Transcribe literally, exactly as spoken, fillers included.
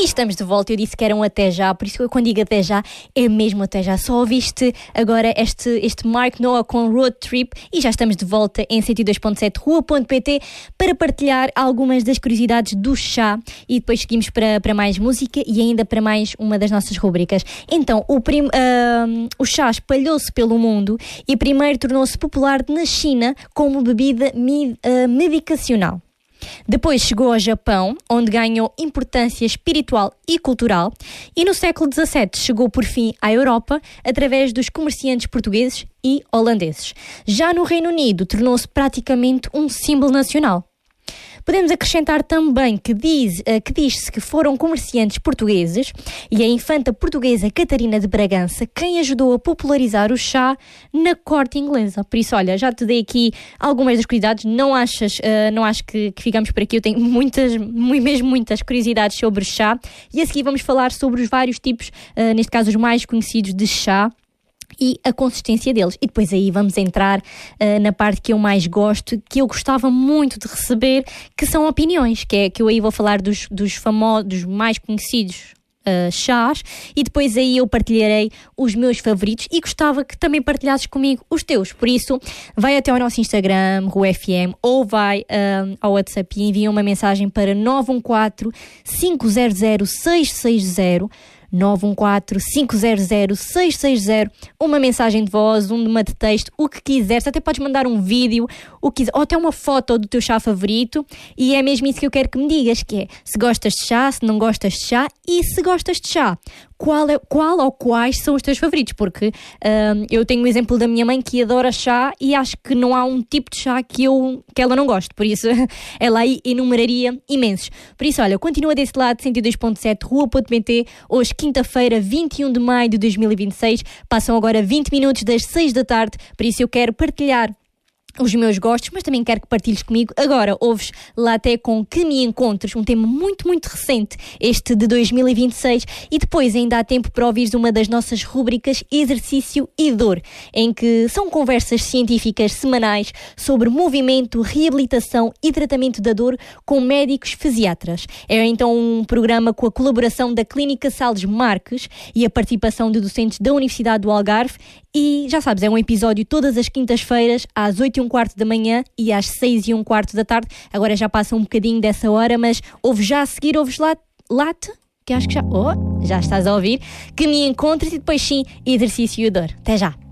E estamos de volta. Eu disse que era um até já, por isso que eu, quando digo até já, é mesmo até já. Só ouviste agora este, este Mark Noah com Road Trip e já estamos de volta em cento e dois ponto sete rua ponto pt para partilhar algumas das curiosidades do chá e depois seguimos para, para mais música e ainda para mais uma das nossas rubricas. Então, o, prim, uh, o chá espalhou-se pelo mundo e primeiro tornou-se popular na China como bebida mi, uh, medicacional. Depois chegou ao Japão, onde ganhou importância espiritual e cultural, e no século dezassete chegou por fim à Europa através dos comerciantes portugueses e holandeses. Já no Reino Unido tornou-se praticamente um símbolo nacional. Podemos acrescentar também que, diz, uh, que diz-se que foram comerciantes portugueses e a infanta portuguesa Catarina de Bragança quem ajudou a popularizar o chá na corte inglesa. Por isso, olha, já te dei aqui algumas das curiosidades. Não achas, uh, não acho que, que ficamos por aqui. Eu tenho muitas, mesmo muitas curiosidades sobre chá e a seguir vamos falar sobre os vários tipos, uh, neste caso os mais conhecidos de chá e a consistência deles. E depois aí vamos entrar uh, na parte que eu mais gosto, que eu gostava muito de receber, que são opiniões, que é que eu aí vou falar dos, dos famosos, dos mais conhecidos uh, chás, e depois aí eu partilharei os meus favoritos e gostava que também partilhasses comigo os teus. Por isso, vai até ao nosso Instagram, Rua F M, ou vai uh, ao WhatsApp e envia uma mensagem para nove um quatro, cinco zero zero, seis seis zero, nove um quatro, cinco zero zero, seis seis zero, uma mensagem de voz, uma de texto, o que quiseres, até podes mandar um vídeo, o que quiser, ou até uma foto do teu chá favorito, e é mesmo isso que eu quero que me digas, que é se gostas de chá, se não gostas de chá, e se gostas de chá, qual, é, qual ou quais são os teus favoritos, porque um, eu tenho o exemplo da minha mãe que adora chá e acho que não há um tipo de chá que, eu, que ela não goste, por isso ela aí enumeraria imensos. Por isso, olha, continua desse lado, cento e dois ponto sete, rua ponto pt, hoje quinta-feira, vinte e um de maio de dois mil e vinte e seis, passam agora vinte minutos das seis da tarde, por isso eu quero partilhar os meus gostos, mas também quero que partilhes comigo. Agora ouves lá até com Que Me Encontres, um tema muito, muito recente, este de dois mil e vinte e seis, e depois ainda há tempo para ouvires uma das nossas rúbricas Exercício e Dor, em que são conversas científicas semanais sobre movimento, reabilitação e tratamento da dor com médicos fisiatras. É então um programa com a colaboração da Clínica Salles Marques e a participação de docentes da Universidade do Algarve. E já sabes, é um episódio todas as quintas-feiras às oito e um quarto da manhã e às seis e um quarto da tarde. Agora já passa um bocadinho dessa hora, mas ouves já a seguir, ouves lá, late, que acho que já, oh, já estás a ouvir, Que Me Encontres, e depois sim, Exercício e Dor. Até já!